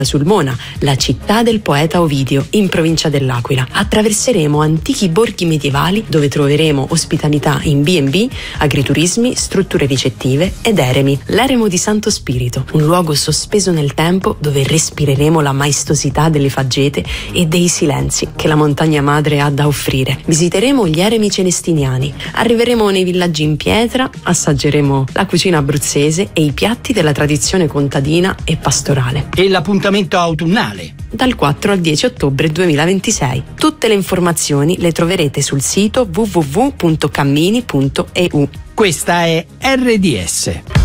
Sulmona, la città del poeta Ovidio, in provincia dell'Aquila. Attraverseremo antichi borghi medievali dove troveremo ospitalità in B&B, agriturismi, strutture ricettive ed eremi. L'eremo di Santo Spirito, un luogo sospeso nel tempo dove respireremo la maestosità delle faggete e dei silenzi che la montagna madre ha da offrire. Visiteremo gli eremi celestiniani, arriveremo nei villaggi in pietra, assaggeremo la cucina abruzzese e i piatti della tradizione contadina e pastorale. E l'appuntamento autunnale? Dal 4 al 10 ottobre 2026. Tutte le informazioni le troverete sul sito www.cammini.eu. Questa è RDS.